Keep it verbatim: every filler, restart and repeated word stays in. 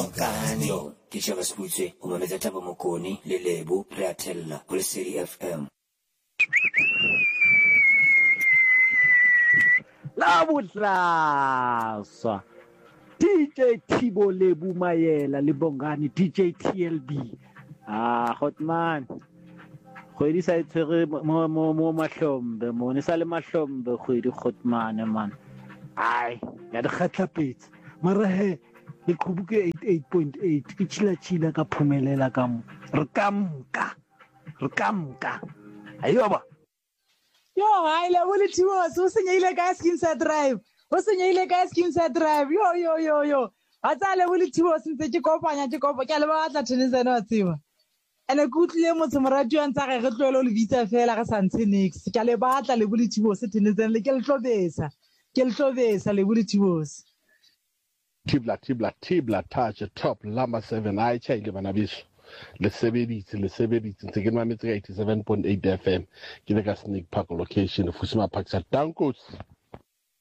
Bongani ke shaba sputse o mametsa Thabo Mokoni le Lebo re a thella go Lesedi F M. La botlaswa D J Thibo Lebu Mayela le Bongani D J T L B. Ah Hotman khwedi sa itshwere mo mo mo mahlombe mo ne sa le mahlombe khwedi Hotman man. Ai ya di khatlapetse mara he le khubuke eighty-eight point eight ke chila chila ka phumelela ka mo re kamka re kamka ayoba yo hai le bole thibo so senyile ka skin sa drive o senyile ka skin sa drive yo yo yo yo a tsa le bole thibo sentse ke kopanya ke kopa ke le ba tla tenise na tsiba ene kutlile motho morati wa ntsa ge tlwelo le vitsa fela ga santse nix ke le ba tla le bole thibo se tenise le ke le tlobesa ke le tlobesa le bole thibo Tibla tibla tibla touch top lama seven I check bana biso le sebeditse le sebeditse ntse ke mametse ka eighty-seven point eight F M ke le ka Snake Park location Fusima Park sa Tankos